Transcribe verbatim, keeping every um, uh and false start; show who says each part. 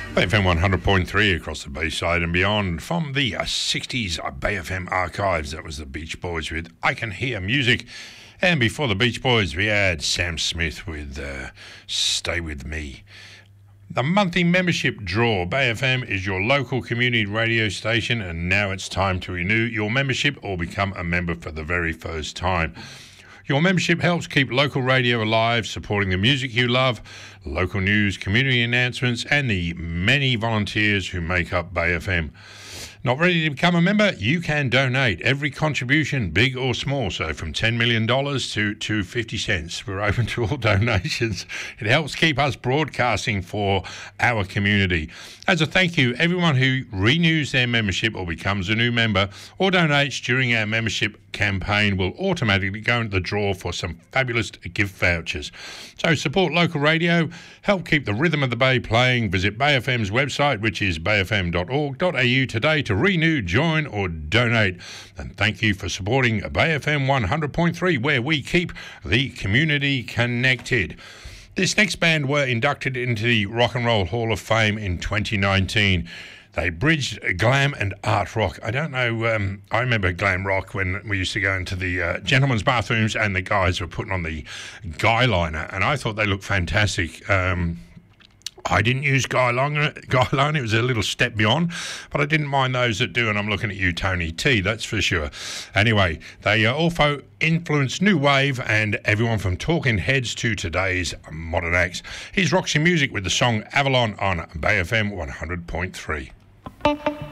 Speaker 1: F M one hundred point three across the Bayside and beyond. From the uh, sixties uh, Bay F M archives, that was the Beach Boys with I Can Hear Music. And before the Beach Boys, we had Sam Smith with uh, Stay With Me. The monthly membership draw. Bay F M is your local community radio station, and now it's time to renew your membership or become a member for the very first time. Your membership helps keep local radio alive, supporting the music you love, local news, community announcements, and the many volunteers who make up Bay F M. Not ready to become a member? You can donate. Every contribution, big or small, so from ten million dollars to, to fifty cents. We're open to all donations. It helps keep us broadcasting for our community. As a thank you, everyone who renews their membership or becomes a new member or donates during our membership campaign will automatically go into the draw for some fabulous gift vouchers. So support local radio, help keep the rhythm of the Bay playing. Visit Bay F M's website, which is bay f m dot org dot a u today to renew, join or donate. And thank you for supporting Bay F M one hundred point three, where we keep the community connected. This next band were inducted into the Rock and Roll Hall of Fame in twenty nineteen. They bridged glam and art rock. I don't know, um, I remember glam rock when we used to go into the uh, gentlemen's bathrooms and the guys were putting on the guy liner, and I thought they looked fantastic. Um, I didn't use guy liner, guy liner, it was a little step beyond, but I didn't mind those that do, and I'm looking at you, Tony T, that's for sure. Anyway, they uh, also influenced new wave and everyone from Talking Heads to today's modern acts. Here's Roxy Music with the song Avalon on Bay F M one hundred point three.